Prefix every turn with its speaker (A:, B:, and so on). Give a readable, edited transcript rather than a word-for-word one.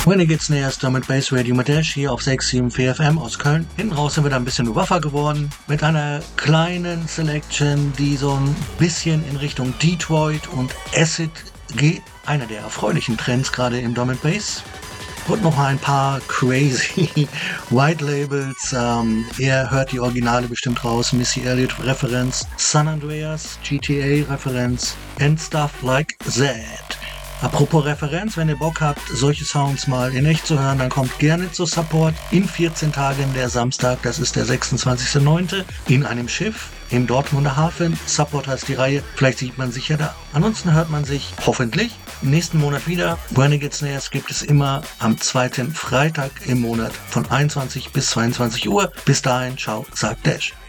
A: Renegade Snares, Drum & Bass Radio mit Dash hier auf 674 FM aus Köln. Hinten raus sind wir da ein bisschen rougher geworden mit einer kleinen Selection, die so ein bisschen in Richtung Detroit und Acid geht. Einer der erfreulichen Trends gerade im Drum & Bass. Und noch ein paar crazy White Labels. Ihr hört die Originale bestimmt raus. Missy Elliott Referenz, San Andreas, GTA Referenz and stuff like that. Apropos Referenz, wenn ihr Bock habt, solche Sounds mal in echt zu hören, dann kommt gerne zu Support in 14 Tagen, der Samstag, das ist der 26.09. in einem Schiff im Dortmunder Hafen. Support heißt die Reihe, vielleicht sieht man sich ja da. Ansonsten hört man sich hoffentlich im nächsten Monat wieder. Renegade Snares gibt es immer am zweiten Freitag im Monat von 21 bis 22 Uhr. Bis dahin, ciao, sagt Dash.